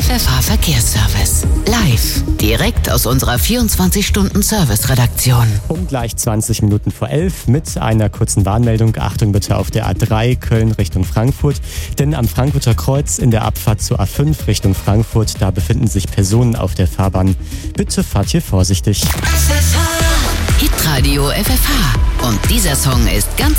FFH Verkehrsservice. Live, direkt aus unserer 24-Stunden-Service-Redaktion. Um gleich 20 Minuten vor 11 mit einer kurzen Warnmeldung. Achtung bitte auf der A3 Köln Richtung Frankfurt. Denn am Frankfurter Kreuz in der Abfahrt zur A5 Richtung Frankfurt, da befinden sich Personen auf der Fahrbahn. Bitte fahrt hier vorsichtig. FFH, Hitradio FFH. Und dieser Song ist ganz